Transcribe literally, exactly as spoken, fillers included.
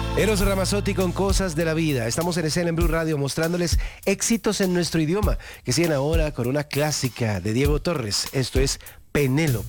Eros Ramazzotti con Cosas de la Vida. Estamos en escena en Blue Radio mostrándoles éxitos en nuestro idioma que siguen ahora con una clásica de Diego Torres. Esto es Penélope.